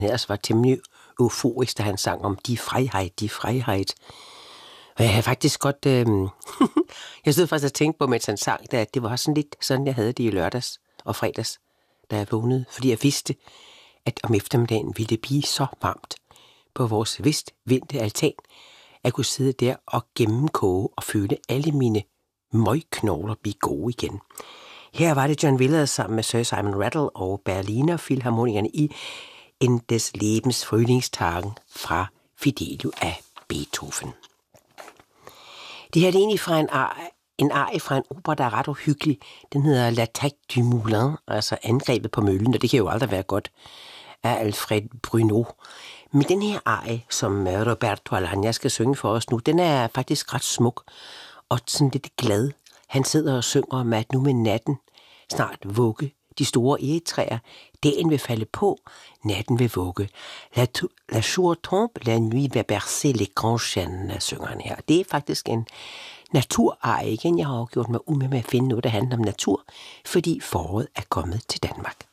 ellers var temmelig euforisk, da han sang om die Freiheit. Og jeg havde faktisk godt... jeg stod faktisk og tænkte på, mens han sang, at det var sådan lidt sådan, jeg havde det i lørdags og fredags, da jeg vågnede. Fordi jeg vidste, at om eftermiddagen ville det blive så varmt på vores vestvendte altan, at jeg kunne sidde der og gennemkoge og føle alle mine møgknogler blive gode igen. Her var det John Willard sammen med Sir Simon Rattle og Berliner Philharmonikerne i In des Lebens Frühlingstagen fra Fidelio af Beethoven. Det her er egentlig fra en arie fra en opera, der er ret uhyggelig. Den hedder L'attaque du Moulin, altså angrebet på møllen, og det kan jo aldrig være godt, af Alfred Bruneau. Men den her arie, som Roberto Alagna skal synge for os nu, den er faktisk ret smuk og sådan lidt glad. Han sidder og synger om, at nu med natten snart vugge de store egetræer. Dagen vil falde på, natten vil vugge. La jour tombe, la nuit va bercer les grands chênes, synger han her. Det er faktisk en naturarie igen. Jeg har jo gjort mig umage med at finde noget, der handler om natur, fordi foråret er kommet til Danmark.